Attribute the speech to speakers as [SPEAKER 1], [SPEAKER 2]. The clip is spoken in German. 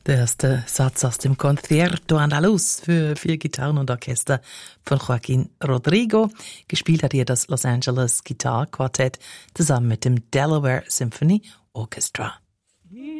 [SPEAKER 1] Der erste Satz aus dem Concierto Andaluz für 4 Gitarren und Orchester von Joaquin Rodrigo. Gespielt hat hier das Los Angeles Guitar Quartett zusammen mit dem Delaware Symphony Orchestra.